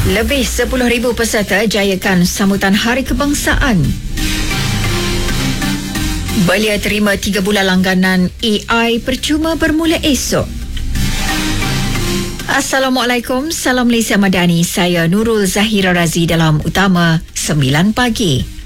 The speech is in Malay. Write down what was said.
Lebih 10,000 peserta jayakan sambutan Hari Kebangsaan. Belia terima 3 bulan langganan AI percuma bermula esok. Assalamualaikum, salam Malaysia Madani. Saya Nurul Zahira Razi dalam Utama 9 Pagi.